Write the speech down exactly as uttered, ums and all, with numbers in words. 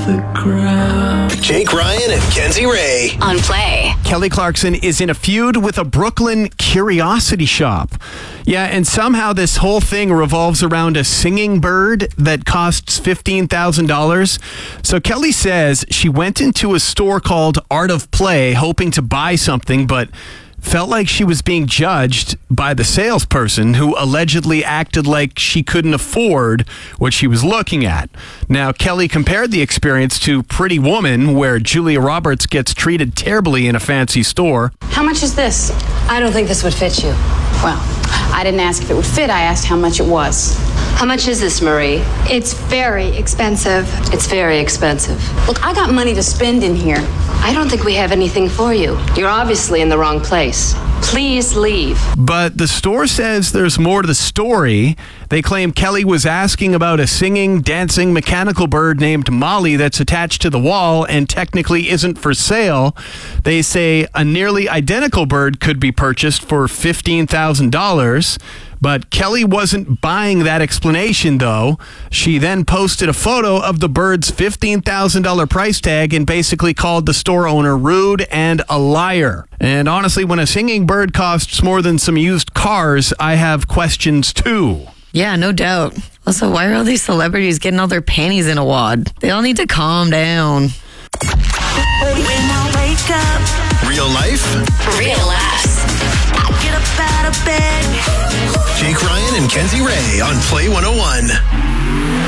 the ground. Jake Ryan and Kenzie Ray on Play. Kelly Clarkson is in a feud with a Brooklyn curiosity shop. Yeah, and somehow this whole thing revolves around a singing bird that costs fifteen thousand dollars. So Kelly says she went into a store called Art of Play hoping to buy something, but felt like she was being judged by the salesperson who allegedly acted like she couldn't afford what she was looking at. Now, Kelly compared the experience to Pretty Woman, where Julia Roberts gets treated terribly in a fancy store. How much is this? I don't think this would fit you. Well, I didn't ask if it would fit. I asked how much it was. How much is this, Marie? It's very expensive. It's very expensive. Look, I got money to spend in here. I don't think we have anything for you. You're obviously in the wrong place. Please leave. But the store says there's more to the story. They claim Kelly was asking about a singing, dancing, mechanical bird named Molly that's attached to the wall and technically isn't for sale. They say a nearly identical bird could be purchased for fifteen thousand dollars. But Kelly wasn't buying that explanation, though. She then posted a photo of the bird's fifteen thousand dollars price tag and basically called the store owner rude and a liar. And honestly, when a singing bird costs more than some used cars, I have questions too. Yeah, no doubt. Also, why are all these celebrities getting all their panties in a wad? They all need to calm down. When I wake up, real life, Real laughs. I get up out of bed. Jake Ryan and Kenzie Ray on Play one oh one.